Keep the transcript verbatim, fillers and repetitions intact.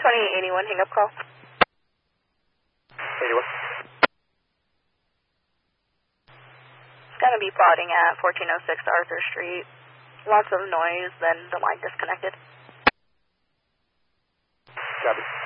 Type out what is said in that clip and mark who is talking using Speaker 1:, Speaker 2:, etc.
Speaker 1: twenty eighty-one, hang up call.
Speaker 2: eighty-one.
Speaker 1: It's going to be plotting at fourteen oh six Arthur Street. Lots of noise, then the line disconnected.
Speaker 2: Copy.